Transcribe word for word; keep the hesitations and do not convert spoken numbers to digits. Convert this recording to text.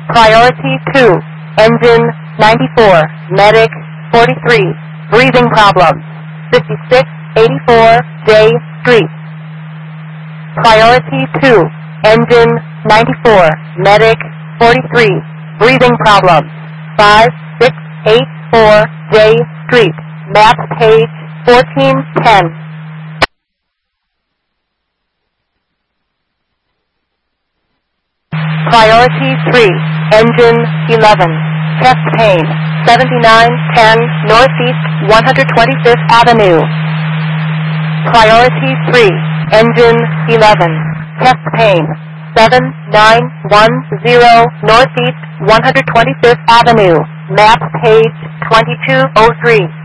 Priority two, engine ninety-four, medic forty-three, breathing problems, fifty-six eighty-four J Street. Priority two, engine ninety-four, medic forty-three, breathing problems, five six eight four J Street, map page fourteen ten. Priority three, engine eleven, chest pain, seventy-nine ten Northeast one hundred twenty-fifth Avenue. Priority three, engine eleven, chest pain, seven nine one zero Northeast one hundred twenty-fifth Avenue, map page twenty-two oh three.